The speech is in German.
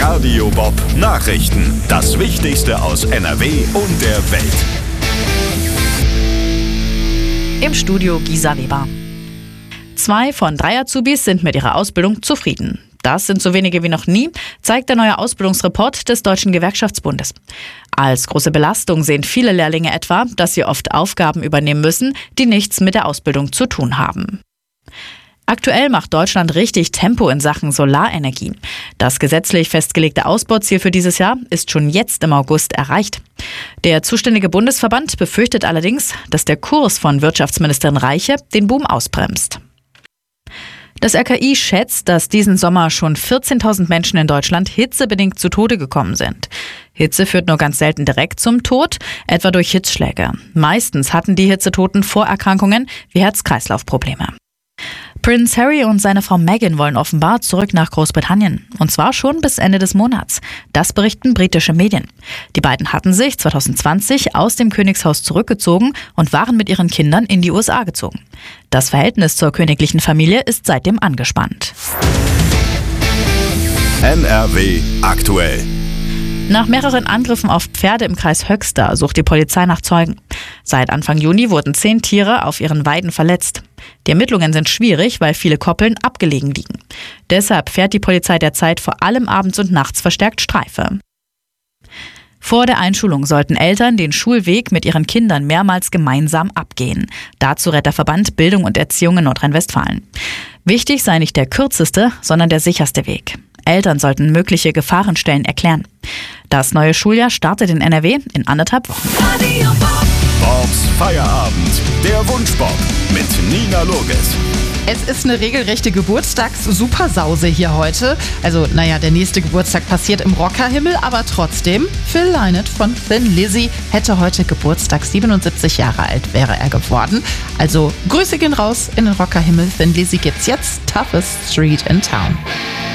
Radio Bob Nachrichten. Das Wichtigste aus NRW und der Welt. Im Studio Gisa Weber. 2 von 3 Azubis sind mit ihrer Ausbildung zufrieden. Das sind so wenige wie noch nie, zeigt der neue Ausbildungsreport des Deutschen Gewerkschaftsbundes. Als große Belastung sehen viele Lehrlinge etwa, dass sie oft Aufgaben übernehmen müssen, die nichts mit der Ausbildung zu tun haben. Aktuell macht Deutschland richtig Tempo in Sachen Solarenergie. Das gesetzlich festgelegte Ausbauziel für dieses Jahr ist schon jetzt im August erreicht. Der zuständige Bundesverband befürchtet allerdings, dass der Kurs von Wirtschaftsministerin Reiche den Boom ausbremst. Das RKI schätzt, dass diesen Sommer schon 14.000 Menschen in Deutschland hitzebedingt zu Tode gekommen sind. Hitze führt nur ganz selten direkt zum Tod, etwa durch Hitzschläge. Meistens hatten die Hitzetoten Vorerkrankungen wie Herz-Kreislauf-Probleme. Prince Harry und seine Frau Meghan wollen offenbar zurück nach Großbritannien. Und zwar schon bis Ende des Monats. Das berichten britische Medien. Die beiden hatten sich 2020 aus dem Königshaus zurückgezogen und waren mit ihren Kindern in die USA gezogen. Das Verhältnis zur königlichen Familie ist seitdem angespannt. NRW aktuell. Nach mehreren Angriffen auf Pferde im Kreis Höxter sucht die Polizei nach Zeugen. Seit Anfang Juni wurden 10 Tiere auf ihren Weiden verletzt. Die Ermittlungen sind schwierig, weil viele Koppeln abgelegen liegen. Deshalb fährt die Polizei derzeit vor allem abends und nachts verstärkt Streife. Vor der Einschulung sollten Eltern den Schulweg mit ihren Kindern mehrmals gemeinsam abgehen. Dazu rät der Verband Bildung und Erziehung in Nordrhein-Westfalen. Wichtig sei nicht der kürzeste, sondern der sicherste Weg. Eltern sollten mögliche Gefahrenstellen erklären. Das neue Schuljahr startet in NRW in 1,5 Wochen. Bobs Feierabend. Der Wunschbob mit Nina Loges. Es ist eine regelrechte Geburtstags-Supersause hier heute. Also, der nächste Geburtstag passiert im Rockerhimmel, aber trotzdem, Phil Lynott von Thin Lizzy hätte heute Geburtstag, 77 Jahre alt wäre er geworden. Also, Grüße gehen raus in den Rockerhimmel. Thin Lizzy gibt's jetzt, Toughest Street in Town.